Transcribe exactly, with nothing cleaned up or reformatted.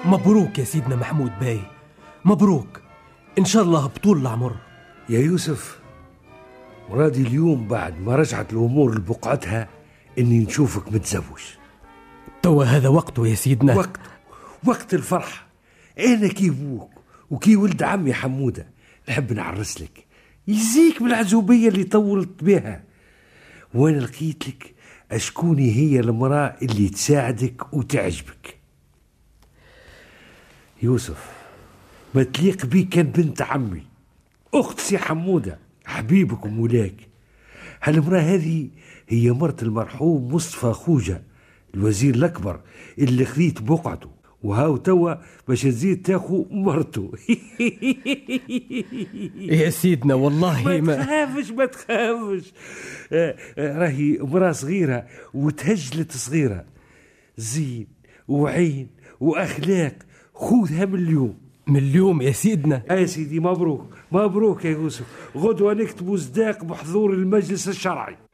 مبروك يا سيدنا محمود باي، مبروك إن شاء الله بطول العمر. يا يوسف، مرادي اليوم بعد ما رجعت الأمور لبقعتها إني نشوفك متزوج. توا هذا وقته يا سيدنا، وقت وقت الفرح. أنا كي أبوك وكي ولد عمي حمودة نحب نعرس لك، يزيك بالعزوبية اللي طولت بها، وأنا لقيت لك أشكوني هي المرأة اللي تساعدك وتعجبك. يوسف، ما تليق بيك كان بنت عمي أخت سي حمودة حبيبك ومولاك. هالمرأة هذه هي مرت المرحوم مصطفى خوجة الوزير الأكبر اللي خذيت بقعته، وهاو توا باش تزيد تاخو مرته. يا سيدنا والله ما ما تخافش ما تخافش. آه آه راهي مرأة صغيرة وتهجلت صغيرة، زين وعين وأخلاق، خذها من اليوم. من اليوم يا سيدنا. يا سيدي مبروك مبروك يا يوسف، غدوة نكتبوا صداق بحضور المجلس الشرعي.